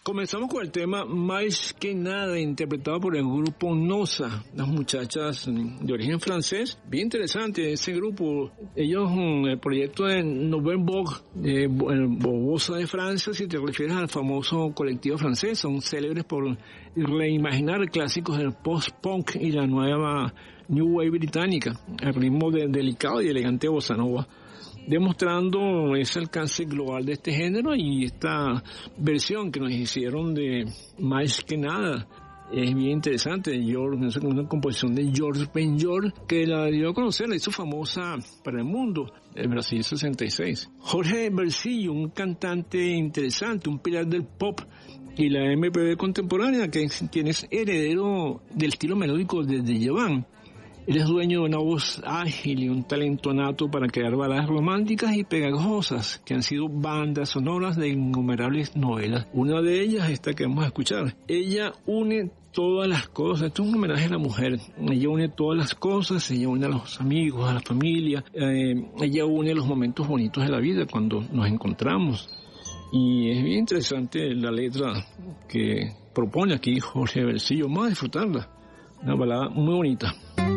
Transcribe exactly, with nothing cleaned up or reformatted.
Comenzamos con el tema Más que nada, interpretado por el grupo Nosa, las muchachas de origen francés. Bien interesante ese grupo. Ellos, el proyecto de November, de Bobosa de Francia, si te refieres al famoso colectivo francés, son célebres por reimaginar clásicos del post-punk y la nueva New Wave británica, al ritmo de delicado y elegante bossa nova, demostrando ese alcance global de este género. Y esta versión que nos hicieron de Más que nada es bien interesante. George, es una composición de George Benjor, que la dio a conocer, la hizo famosa para el mundo, en Brasil sesenta y seis. Jorge Versillo, un cantante interesante, un pilar del pop y la M P B contemporánea, que quien es heredero del estilo melódico de Djavan. Él es dueño de una voz ágil y un talento nato para crear baladas románticas y pegajosas que han sido bandas sonoras de innumerables novelas. Una de ellas, esta que vamos a escuchar. Ella une todas las cosas. Esto es un homenaje a la mujer. Ella une todas las cosas, ella une a los amigos, a la familia. Eh, ella une los momentos bonitos de la vida cuando nos encontramos. Y es bien interesante la letra que propone aquí Jorge Versillo. Vamos a disfrutarla. Una balada muy bonita.